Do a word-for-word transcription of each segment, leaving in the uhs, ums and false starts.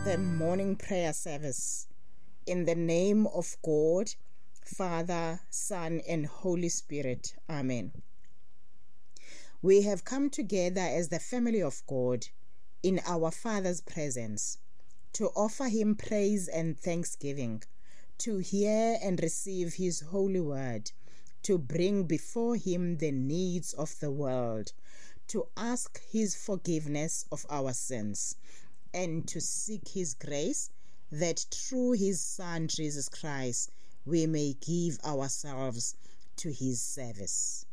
the morning prayer service. In the name of God, Father, Son, and Holy Spirit. Amen. We have come together as the family of God in our Father's presence to offer Him praise and thanksgiving, to hear and receive His holy word, to bring before Him the needs of the world, to ask His forgiveness of our sins, and to seek His grace, that through His Son Jesus Christ we may give ourselves to His service.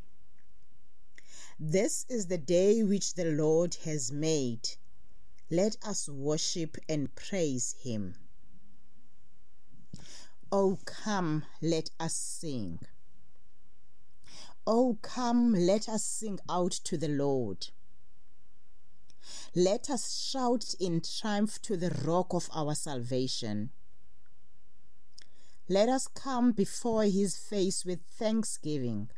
This is the day which the Lord has made. Let us worship and praise Him. Oh, come, let us sing. Oh, come, let us sing out to the Lord. Let us shout in triumph to the rock of our salvation. Let us come before His face with thanksgiving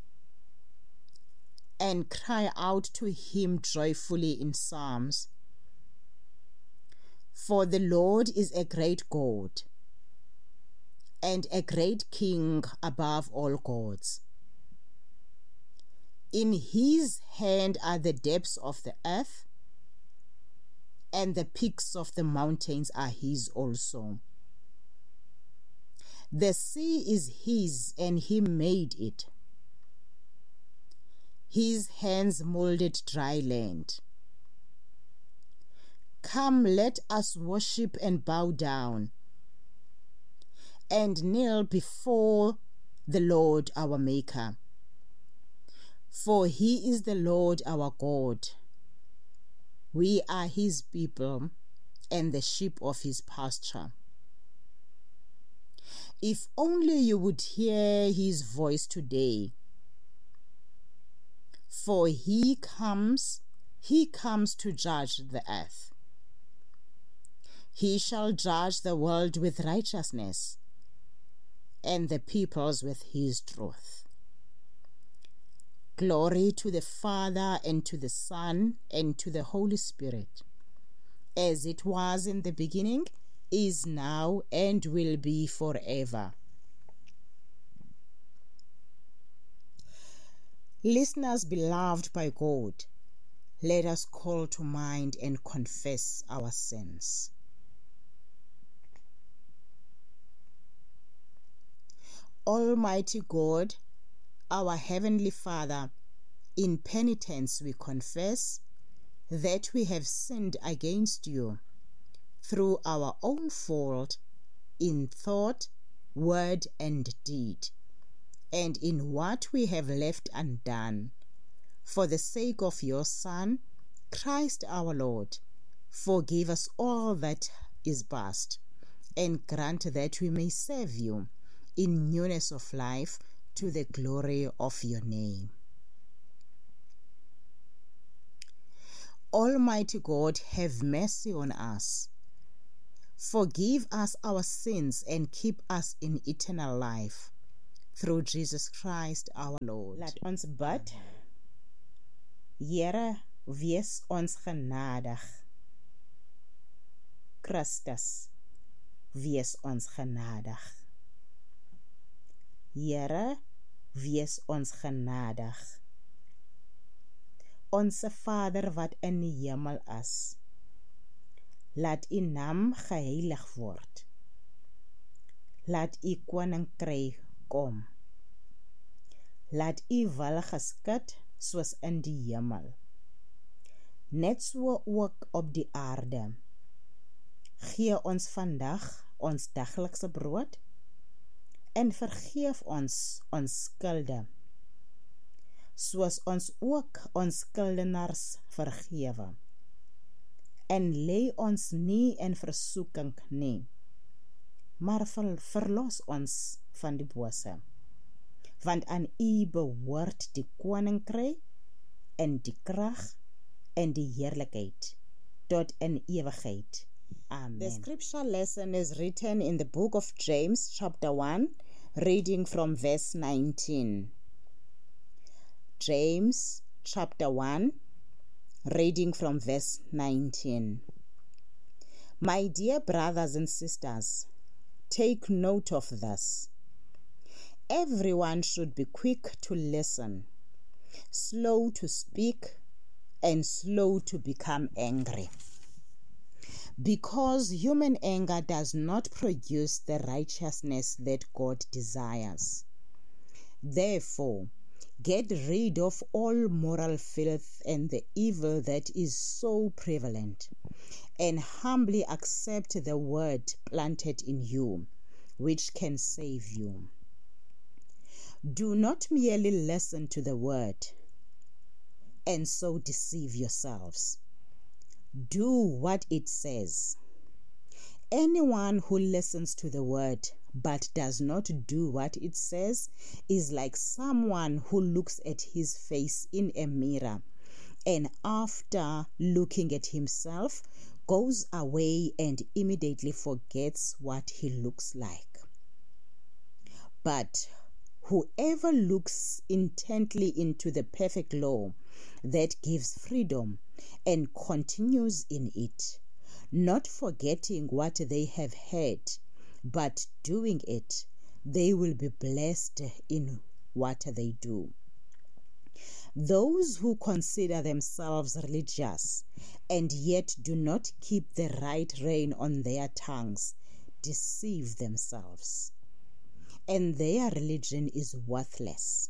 and cry out to Him joyfully in psalms. For the Lord is a great God and a great King above all gods. In His hand are the depths of the earth, and the peaks of the mountains are His also. The sea is His, and He made it. His hands molded dry land. Come, let us worship and bow down, and kneel before the Lord our Maker. For He is the Lord our God. We are His people and the sheep of His pasture. If only you would hear His voice today. For He comes, He comes to judge the earth. He shall judge the world with righteousness and the peoples with His truth. Glory to the Father, and to the Son, and to the Holy Spirit, as it was in the beginning, is now, and will be forever. Listeners beloved by God, let us call to mind and confess our sins. Almighty God, our Heavenly Father, in penitence we confess that we have sinned against You through our own fault in thought, word, and deed, and in what we have left undone. For the sake of Your Son, Christ our Lord, forgive us all that is past, and grant that we may serve You in newness of life, to the glory of Your name. Almighty God, have mercy on us. Forgive us our sins and keep us in eternal life. Through Jesus Christ our Lord. Laat ons bid. Here, wees ons genadig. Christus, wees ons genadig. Here, wees ons genadig. Onse Vader wat in die hemel is, laat U naam geheilig word. Laat U koninkryk kom. Laat U wil geskied soos in die hemel, net so ook op die aarde. Gee ons vandag ons daglikse brood, en vergeef ons ons skulde, soos ons ook ons skuldenaars vergewe. En lei ons nie in versoeking nie, maar ver, verlos ons van die bose. Want aan U behoort die koninkryk en die krag en die heerlikheid tot in ewigheid. Amen. The scripture lesson is written in the book of James, chapter one, reading from verse nineteen. James, chapter one, reading from verse nineteen. My dear brothers and sisters, take note of this. Everyone should be quick to listen, slow to speak, and slow to become angry. Because human anger does not produce the righteousness that God desires. Therefore, get rid of all moral filth and the evil that is so prevalent, and humbly accept the word planted in you, which can save you. Do not merely listen to the word and so deceive yourselves. Do what it says. Anyone who listens to the word but does not do what it says is like someone who looks at his face in a mirror and after looking at himself goes away and immediately forgets what he looks like. But whoever looks intently into the perfect law that gives freedom and continues in it, not forgetting what they have heard, but doing it, they will be blessed in what they do. Those who consider themselves religious and yet do not keep the right rein on their tongues deceive themselves, and their religion is worthless.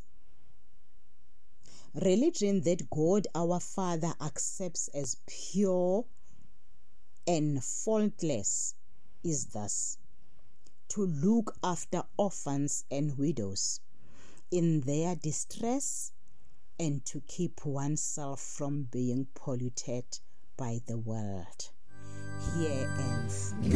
Religion that God our Father accepts as pure and faultless is thus: to look after orphans and widows in their distress and to keep oneself from being polluted by the world. Here ends